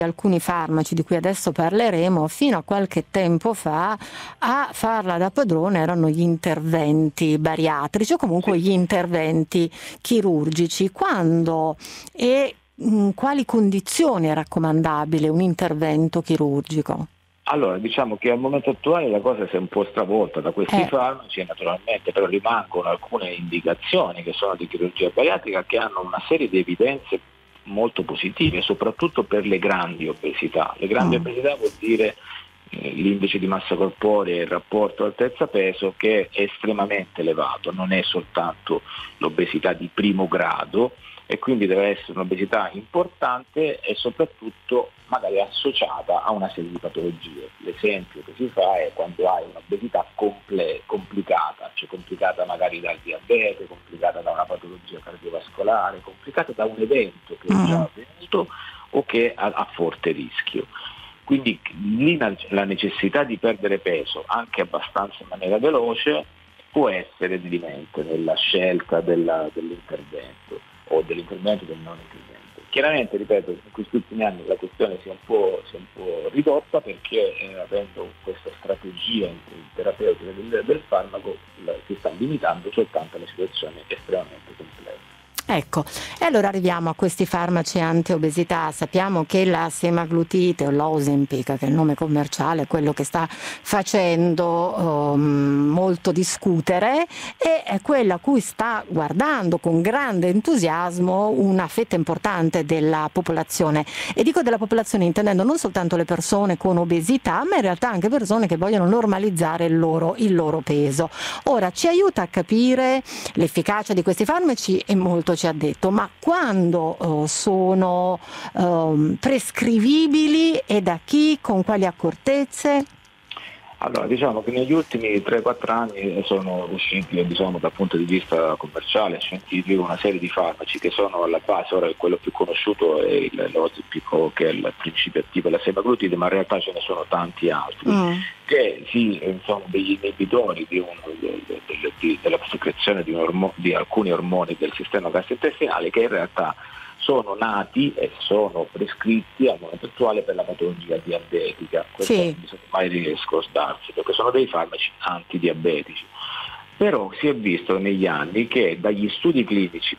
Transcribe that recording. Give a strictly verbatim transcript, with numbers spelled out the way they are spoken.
alcuni farmaci di cui adesso parleremo, fino a qualche tempo fa a farla da padrone erano gli interventi bariatrici o comunque gli interventi chirurgici. Quando e in quali condizioni è raccomandabile un intervento chirurgico? Allora, diciamo che al momento attuale la cosa si è un po' stravolta da questi Eh. farmaci e naturalmente però rimangono alcune indicazioni che sono di chirurgia bariatrica che hanno una serie di evidenze molto positive, soprattutto per le grandi obesità. Le grandi Mm. obesità vuol dire eh, l'indice di massa corporea e il rapporto altezza-peso che è estremamente elevato, non è soltanto l'obesità di primo grado e quindi deve essere un'obesità importante e soprattutto magari associata a una serie di patologie. L'esempio che si fa è quando hai un'obesità comple- complicata, cioè complicata magari dal diabete, complicata da una patologia cardiovascolare, complicata da un evento che è già avvenuto o che ha, ha forte rischio. Quindi lì la necessità di perdere peso anche abbastanza in maniera veloce può essere dirimente nella scelta della, dell'intervento o dell'intervento del non intervento. Chiaramente, ripeto, in questi ultimi anni la questione si è un po', si è un po' ridotta perché eh, avendo questa strategia terapeutica del, del farmaco la, si sta limitando soltanto alle situazioni estremamente complesse. Ecco, e allora arriviamo a questi farmaci anti-obesità. Sappiamo che la semaglutide o l'Ozempic, che è il nome commerciale, è quello che sta facendo um, molto discutere, e è quella a cui sta guardando con grande entusiasmo una fetta importante della popolazione. E dico della popolazione intendendo non soltanto le persone con obesità, ma in realtà anche persone che vogliono normalizzare il loro, il loro peso. Ora, ci aiuta a capire l'efficacia di questi farmaci e molto ci ha detto, ma quando uh, sono uh, prescrivibili e da chi, con quali accortezze? Allora, diciamo che negli ultimi tre quattro anni sono usciti, diciamo, dal punto di vista commerciale e scientifico, una serie di farmaci che sono alla base. Ora quello più conosciuto è l'Ozempic, che è il principio attivo della semaglutide, ma in realtà ce ne sono tanti altri, mm. che sì, sono degli inibitori di uno, de, de, de, de, della secrezione di, ormo, di alcuni ormoni del sistema gastrointestinale che in realtà sono nati e sono prescritti al momento attuale per la patologia diabetica. Questo sì. Non bisogna mai scostarsi, perché sono dei farmaci antidiabetici. Però si è visto negli anni che dagli studi clinici